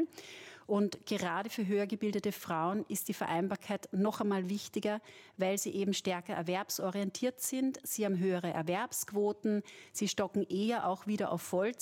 einmal. Und gerade für höher gebildete Frauen ist die Vereinbarkeit noch einmal wichtiger, weil sie eben stärker erwerbsorientiert sind. Sie haben höhere Erwerbsquoten, sie stocken eher auch wieder auf Vollzeit